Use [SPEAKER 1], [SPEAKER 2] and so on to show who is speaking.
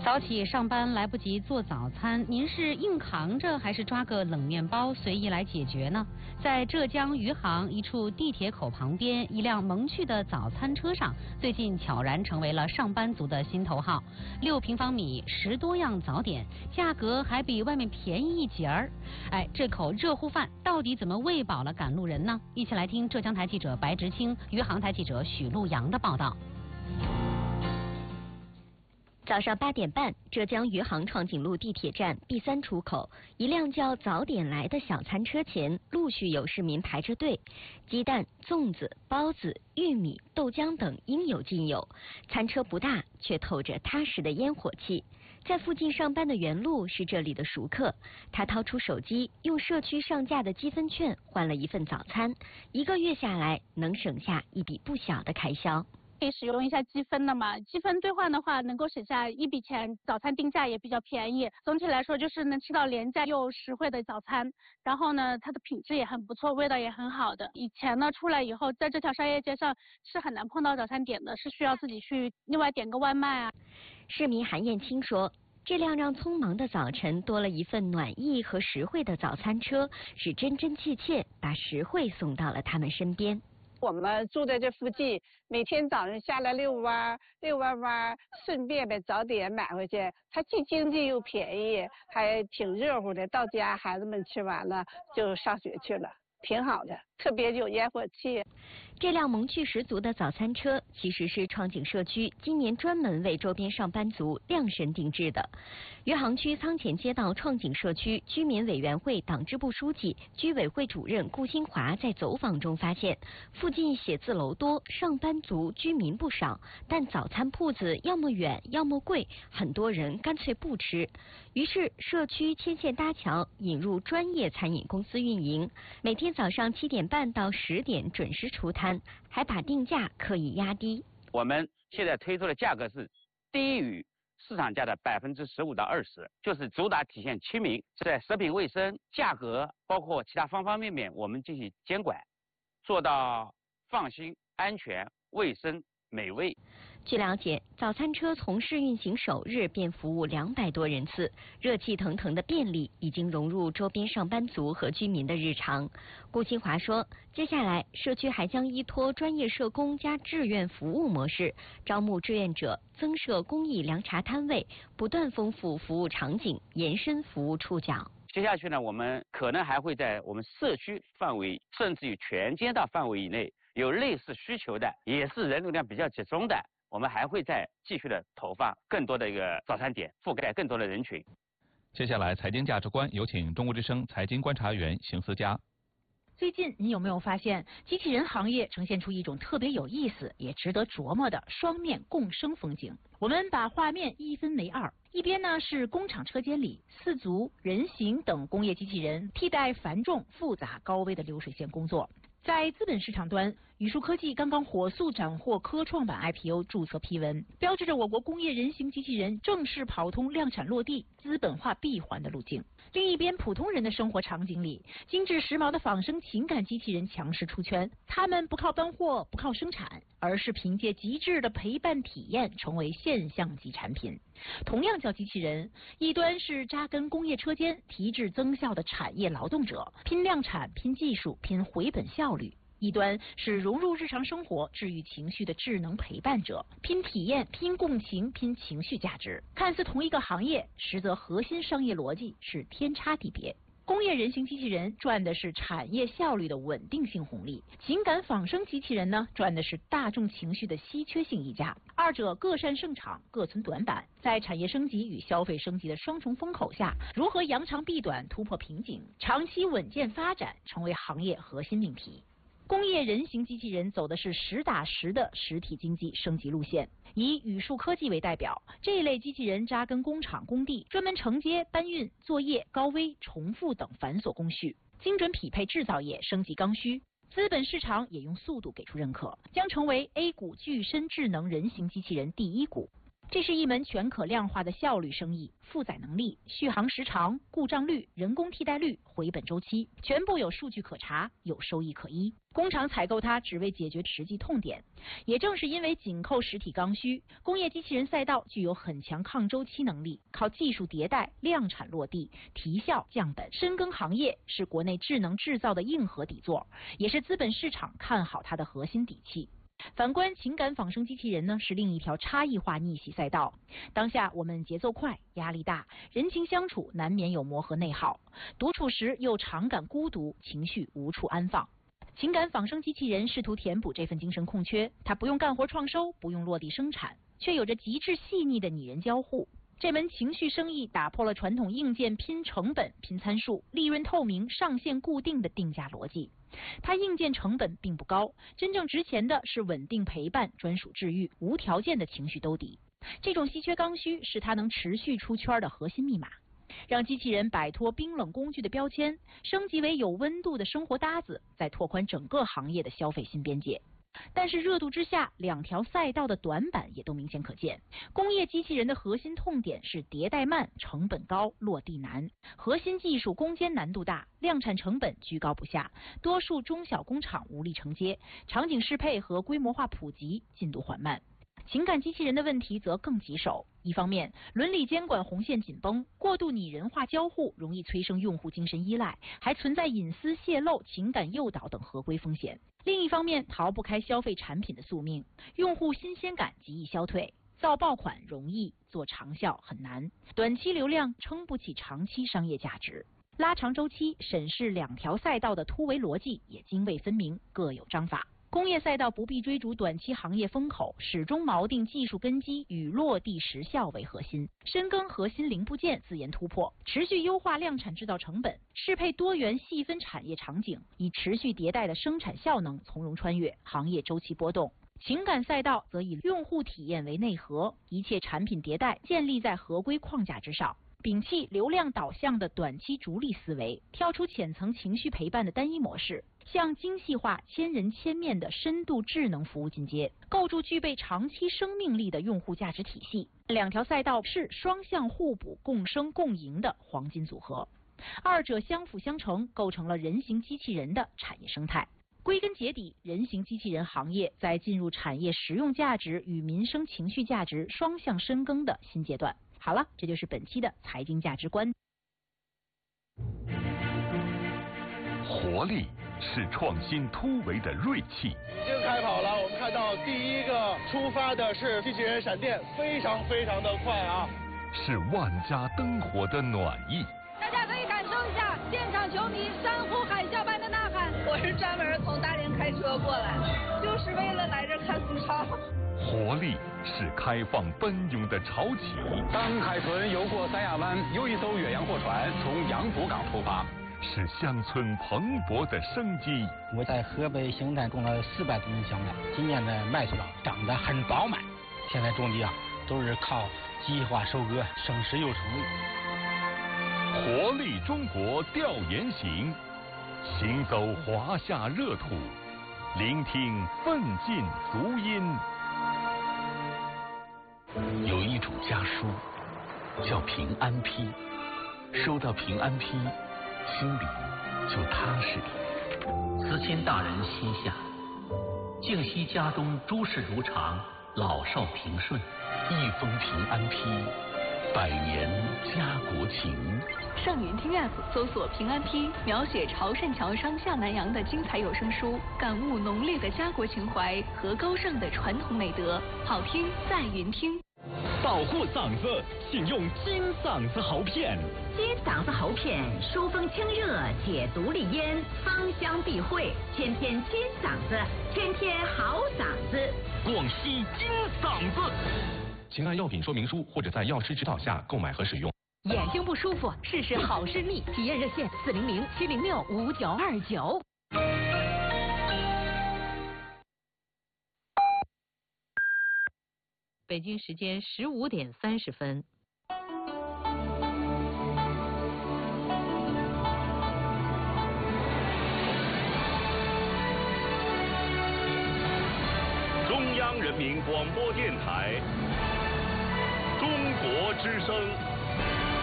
[SPEAKER 1] 早起上班来不及做早餐，您是硬扛着还是抓个冷面包随意来解决呢？在浙江余杭一处地铁口旁边，一辆萌趣的早餐车上，最近悄然成为了上班族的心头好。6平方米，10多样早点，价格还比外面便宜一截儿。哎，这口热乎饭到底怎么喂饱了赶路人呢？一起来听浙江台记者白执清、余杭台记者许路阳的报道。
[SPEAKER 2] 早上8点半，浙江余杭创锦路地铁站 B3 出口，一辆叫早点来的小餐车前，陆续有市民排着队，鸡蛋、粽子、包子、玉米、豆浆等应有尽有。餐车不大，却透着踏实的烟火气。在附近上班的袁路是这里的熟客，他掏出手机，用社区上架的积分券换了一份早餐，1个月下来能省下一笔不小的开销。
[SPEAKER 3] 可以使用一下积分的嘛，积分兑换的话能够省下一笔钱，早餐定价也比较便宜。总体来说就是能吃到廉价又实惠的早餐，然后呢它的品质也很不错，味道也很好的。以前呢出来以后在这条商业街上是很难碰到早餐点的，是需要自己去另外点个外卖啊。
[SPEAKER 2] 市民韩艳青说，这辆让匆忙的早晨多了一份暖意和实惠的早餐车，是真真切切把实惠送到了他们身边。
[SPEAKER 4] 我们住在这附近，每天早上下来遛弯，顺便把早点买回去，它既经济又便宜，还挺热乎的。到家孩子们吃完了就上学去了，挺好的，特别有烟火气。
[SPEAKER 2] 这辆萌趣十足的早餐车其实是创景社区今年专门为周边上班族量身定制的。余杭区仓前街道创景社区居民委员会党支部书记、居委会主任顾新华在走访中发现，附近写字楼多，上班族居民不少，但早餐铺子要么远要么贵，很多人干脆不吃。于是社区牵线搭桥，引入专业餐饮公司运营，每天早上7点半到10点准时出摊，还把定价刻意压低。
[SPEAKER 5] 我们现在推出的价格是低于市场价的15%到20%，就是主打体现亲民，在食品卫生、价格包括其他方方面面我们进行监管，做到放心、安全、卫生、美味。
[SPEAKER 2] 据了解，早餐车从试运行首日便服务200多人次，热气腾腾的便利已经融入周边上班族和居民的日常。顾新华说，接下来社区还将依托专业社工加志愿服务模式，招募志愿者，增设公益凉茶摊位，不断丰富服务场景，延伸服务触角。
[SPEAKER 5] 接下去呢，我们可能还会在我们社区范围，甚至于全街道范围以内，有类似需求的，也是人流量比较集中的，我们还会再继续的投放更多的一个早餐点，覆盖更多的人群。
[SPEAKER 6] 接下来财经价值观，有请中国之声财经观察员邢思佳。
[SPEAKER 7] 最近您有没有发现，机器人行业呈现出一种特别有意思也值得琢磨的双面共生风景？我们把画面一分为2，一边呢是工厂车间里4足、人形等工业机器人替代繁重、复杂、高危的流水线工作。在资本市场端，宇树科技刚刚火速斩获科创板 IPO 注册批文，标志着我国工业人形机器人正式跑通量产落地、资本化闭环的路径。另一边，普通人的生活场景里，精致时髦的仿生情感机器人强势出圈，他们不靠搬货，不靠生产，而是凭借极致的陪伴体验成为现象级产品。同样叫机器人，一端是扎根工业车间、提质增效的产业劳动者，拼量产、拼技术、拼回本效率；一端是融入日常生活、治愈情绪的智能陪伴者，拼体验、拼共情、拼情绪价值。看似同一个行业，实则核心商业逻辑是天差地别。工业人形机器人赚的是产业效率的稳定性红利，情感仿生机器人呢赚的是大众情绪的稀缺性溢价。二者各擅胜场，各存短板，在产业升级与消费升级的双重风口下，如何扬长避短、突破瓶颈，长期稳健发展，成为行业核心命题。工业人形机器人走的是实打实的实体经济升级路线，以宇树科技为代表，这一类机器人扎根工厂工地，专门承接搬运、作业、高危、重复等繁琐工序，精准匹配制造业升级刚需。资本市场也用速度给出认可，将成为 A 股具身智能人形机器人第1股。 这是一门全可量化的效率生意，负载能力、续航时长、故障率、人工替代率、回本周期，全部有数据可查，有收益可依。工厂采购它只为解决实际痛点。也正是因为紧扣实体刚需，工业机器人赛道具有很强抗周期能力，靠技术迭代、量产落地、提效降本，深耕行业，是国内智能制造的硬核底座，也是资本市场看好它的核心底气。反观情感仿生机器人呢，是另一条差异化逆袭赛道。当下我们节奏快，压力大，人情相处难免有磨合内耗，独处时又常感孤独，情绪无处安放。情感仿生机器人试图填补这份精神空缺，它不用干活创收，不用落地生产，却有着极致细腻的拟人交互。这门情绪生意打破了传统硬件拼成本、拼参数、利润透明、上限固定的定价逻辑。它硬件成本并不高，真正值钱的是稳定陪伴、专属治愈、无条件的情绪兜底。这种稀缺刚需是它能持续出圈的核心密码，让机器人摆脱冰冷工具的标签，升级为有温度的生活搭子，再拓宽整个行业的消费新边界。但是热度之下，两条赛道的短板也都明显可见。工业机器人的核心痛点是迭代慢、成本高、落地难，核心技术攻坚难度大，量产成本居高不下，多数中小工厂无力承接，场景适配和规模化普及进度缓慢。情感机器人的问题则更棘手，一方面伦理监管红线紧绷，过度拟人化交互容易催生用户精神依赖，还存在隐私泄露、情感诱导等合规风险。另一方面逃不开消费产品的宿命，用户新鲜感极易消退，造爆款容易，做长效很难，短期流量撑不起长期商业价值。拉长周期审视两条赛道的突围逻辑也泾渭分明，各有章法。工业赛道不必追逐短期行业风口，始终锚定技术根基与落地实效为核心，深耕核心零部件自研突破，持续优化量产制造成本，适配多元细分产业场景，以持续迭代的生产效能从容穿越行业周期波动。情感赛道则以用户体验为内核，一切产品迭代建立在合规框架之上，摒弃流量导向的短期逐利思维，跳出浅层情绪陪伴的单一模式，向精细化、千人千面的深度智能服务进阶，构筑具备长期生命力的用户价值体系。两条赛道是双向互补、共生共赢的黄金组合，二者相辅相成，构成了人形机器人的产业生态。归根结底，人形机器人行业在进入产业实用价值与民生情绪价值双向深耕的新阶段。好了，这就是本期的财经价值观。
[SPEAKER 8] 活力是创新突围的锐气。
[SPEAKER 9] 已经开跑了，我们看到第一个出发的是机器人闪电，非常的快啊！
[SPEAKER 8] 是万家灯火的暖意。
[SPEAKER 10] 大家可以感受一下现场球迷山呼海啸般的呐喊。
[SPEAKER 11] 我是专门从大连开车过来的，就是为了来这看苏超。
[SPEAKER 8] 活力是开放奔涌的潮起。
[SPEAKER 12] 当海豚游过三亚湾，有一艘远洋货船从洋浦港出发。
[SPEAKER 8] 是乡村蓬勃的生机。
[SPEAKER 13] 我在河北邢台种了400多亩小麦，今年的麦穗长得很饱满。现在种地都是靠机械化收割，省时又省力。
[SPEAKER 8] 活力中国调研行，行走华夏热土，聆听奋进足音。
[SPEAKER 14] 有一种家书叫平安批，收到平安批，心里就踏实了。
[SPEAKER 15] 慈亲大人膝下，静息家中诸事如常，老少平顺。
[SPEAKER 14] 一封平安批，100年家国情。
[SPEAKER 16] 上云听 App 搜索平安批，描写潮汕侨商下南洋的精彩有声书，感悟浓烈的家国情怀和高尚的传统美德，好听在云听。
[SPEAKER 17] 保护嗓子，请用金嗓子喉片。
[SPEAKER 18] 金嗓子喉片疏风清热，解毒利咽，芳香避秽，天天金嗓子，天天好嗓子。
[SPEAKER 17] 广西金嗓子。请按药品说明书或者在药师指导下购买和使用。
[SPEAKER 19] 眼睛不舒服，试试好视力，体验热线400-706-5929。
[SPEAKER 1] 北京时间15点30分。
[SPEAKER 20] 中央人民广播电台。
[SPEAKER 8] 中国之声。